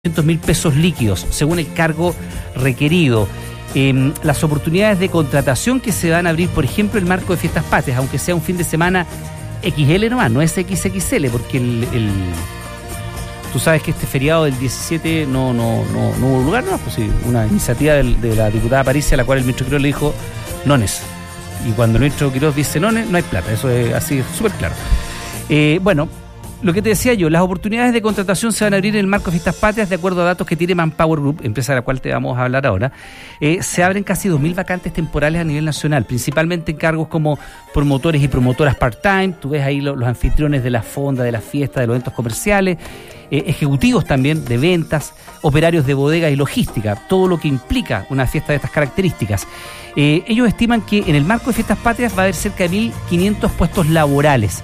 $200.000 pesos líquidos, según el cargo requerido. Las oportunidades de contratación que se van a abrir, por ejemplo, el marco de Fiestas Patrias, aunque sea un fin de semana XL nomás, no es XXL, porque tú sabes que este feriado del 17 no hubo lugar, no, pues sí, una iniciativa de la diputada Parisi, a la cual el ministro Quiroz le dijo nones. Y cuando el ministro Quiroz dice nones, no hay plata, eso es así súper claro. Bueno, lo que te decía yo, las oportunidades de contratación se van a abrir en el marco de Fiestas Patrias, de acuerdo a datos que tiene Manpower Group, empresa de la cual te vamos a hablar ahora. Se abren casi 2.000 vacantes temporales a nivel nacional, principalmente en cargos como promotores y promotoras part-time. Tú ves ahí los anfitriones de la fonda, de las fiestas, de los eventos comerciales, ejecutivos también de ventas, operarios de bodega y logística, todo lo que implica una fiesta de estas características. Ellos estiman que en el marco de Fiestas Patrias va a haber cerca de 1.500 puestos laborales.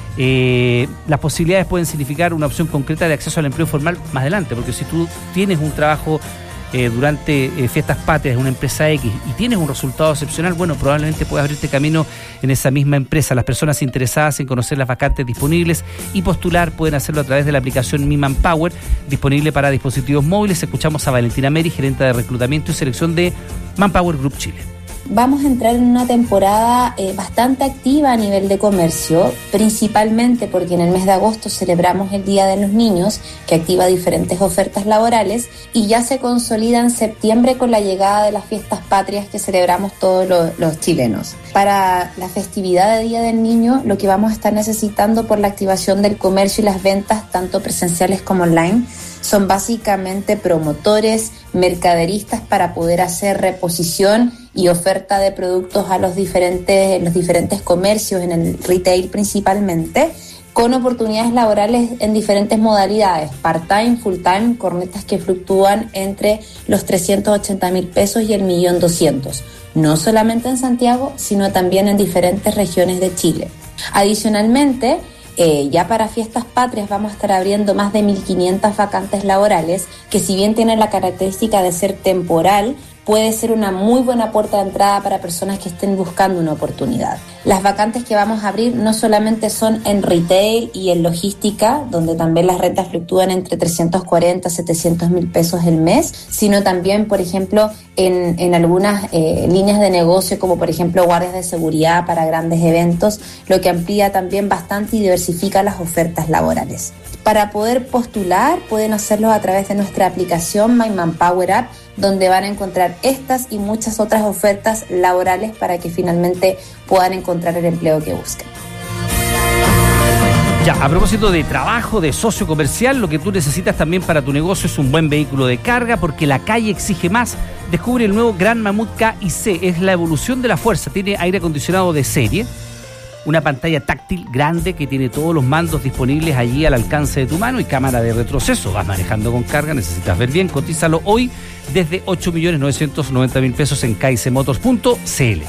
Las posibilidades pueden significar una opción concreta de acceso al empleo formal más adelante, porque si tú tienes un trabajo durante Fiestas Patrias en una empresa X y tienes un resultado excepcional, bueno, probablemente puedas abrirte camino en esa misma empresa. Las personas interesadas en conocer las vacantes disponibles y postular pueden hacerlo a través de la aplicación Mi Manpower, disponible para dispositivos móviles. Escuchamos a Valentina Meri, gerente de reclutamiento y selección de Manpower Group Chile. Vamos a entrar en una temporada bastante activa a nivel de comercio, principalmente porque en el mes de agosto celebramos el Día de los Niños, que activa diferentes ofertas laborales, y ya se consolida en septiembre con la llegada de las fiestas patrias que celebramos todos los chilenos. Para la festividad de Día del Niño, lo que vamos a estar necesitando por la activación del comercio y las ventas, tanto presenciales como online, son básicamente promotores, mercaderistas para poder hacer reposición y oferta de productos a los diferentes comercios, en el retail principalmente, con oportunidades laborales en diferentes modalidades, part-time, full-time, cornetas que fluctúan entre los 380.000 pesos y el 1.200.000, no solamente en Santiago, sino también en diferentes regiones de Chile. Adicionalmente, ya para Fiestas Patrias vamos a estar abriendo más de 1.500 vacantes laborales, que si bien tienen la característica de ser temporal, puede ser una muy buena puerta de entrada para personas que estén buscando una oportunidad. Las vacantes que vamos a abrir no solamente son en retail y en logística, donde también las rentas fluctúan entre 340 a 700.000 pesos el mes, sino también, por ejemplo, en algunas líneas de negocio, como por ejemplo guardias de seguridad para grandes eventos, lo que amplía también bastante y diversifica las ofertas laborales. Para poder postular, pueden hacerlo a través de nuestra aplicación My Manpower App, donde van a encontrar estas y muchas otras ofertas laborales para que finalmente puedan encontrar el empleo que buscan. Ya, a propósito de trabajo, de socio comercial, lo que tú necesitas también para tu negocio es un buen vehículo de carga, porque la calle exige más. Descubre el nuevo Gran Mamut KIC, es la evolución de la fuerza, tiene aire acondicionado de serie, una pantalla táctil grande que tiene todos los mandos disponibles allí al alcance de tu mano y cámara de retroceso. Vas manejando con carga, necesitas ver bien, cotízalo hoy desde 8.990.000 pesos en kicmotors.cl.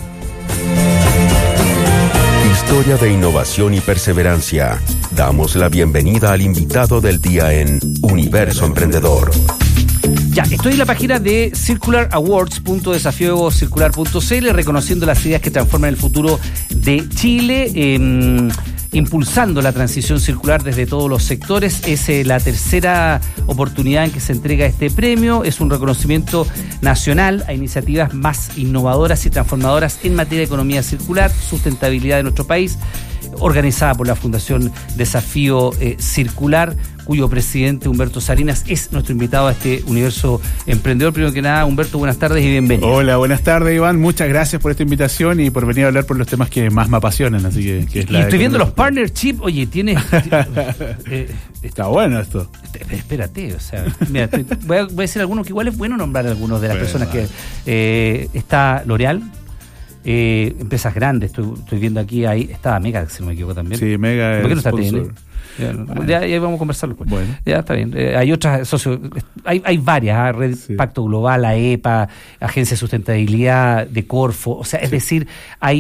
Historia de innovación y perseverancia. Damos la bienvenida al invitado del día en Universo Emprendedor. Ya, estoy en la página de circularawards.desafiocircular.cl reconociendo las ideas que transforman el futuro de Chile, impulsando la transición circular desde todos los sectores. Es la tercera oportunidad en que se entrega este premio. Es un reconocimiento nacional a iniciativas más innovadoras y transformadoras en materia de economía circular, sustentabilidad de nuestro país, organizada por la Fundación Desafío Circular, cuyo presidente Humberto Salinas es nuestro invitado a este Universo Emprendedor. Primero que nada, Humberto, buenas tardes y bienvenido. Hola, buenas tardes, Iván. Muchas gracias por esta invitación y por venir a hablar por los temas que más me apasionan. Así que es y estoy viendo los partnership. Oye, tienes... está bueno esto. Espérate, o sea, mira, voy a decir algunos que igual es bueno nombrar algunos de las personas que... está L'Oreal. Empresas grandes, estoy viendo aquí, ahí estaba Mega, si no me equivoco también. Sí, Mega. ¿Por qué no está TN? Ya vamos a conversarlo después. Bueno. Ya está bien. Hay otras socios, hay varias, Red sí. Pacto Global, AEPA, Agencia de Sustentabilidad de Corfo, o sea, es decir, hay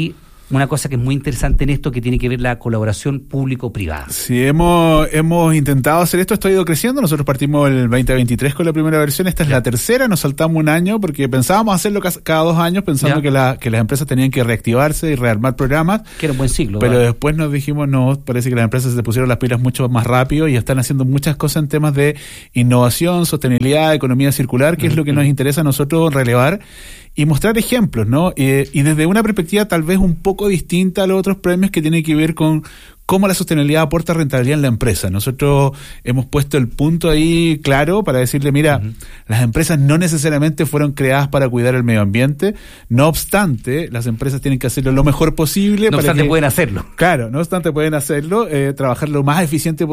una cosa que es muy interesante en esto, que tiene que ver la colaboración público-privada. Sí, hemos intentado hacer esto, esto ha ido creciendo. Nosotros partimos el 2023 con la primera versión, esta es la tercera, nos saltamos un año porque pensábamos hacerlo cada 2 años, pensando que las empresas tenían que reactivarse y rearmar programas. Que era un buen ciclo. Pero después nos dijimos, no, parece que las empresas se pusieron las pilas mucho más rápido y están haciendo muchas cosas en temas de innovación, sostenibilidad, economía circular, que es lo que nos interesa a nosotros relevar y mostrar ejemplos, ¿no? Y desde una perspectiva tal vez un poco distinta a los otros premios, que tiene que ver con cómo la sostenibilidad aporta rentabilidad en la empresa. Nosotros hemos puesto el punto ahí claro para decirle, mira, las empresas no necesariamente fueron creadas para cuidar el medio ambiente, no obstante, las empresas tienen que hacerlo lo mejor posible. No obstante, pueden hacerlo. Claro, no obstante pueden hacerlo, trabajar lo más eficiente